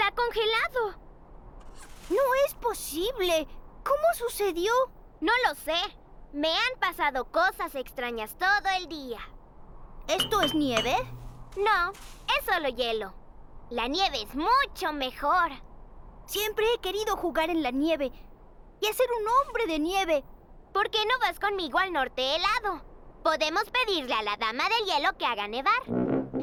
está congelado. ¡No es posible! ¿Cómo sucedió? No lo sé. Me han pasado cosas extrañas todo el día. ¿Esto es nieve? No, es solo hielo. La nieve es mucho mejor. Siempre he querido jugar en la nieve y hacer un hombre de nieve. ¿Por qué no vas conmigo al norte helado? Podemos pedirle a la dama del hielo que haga nevar.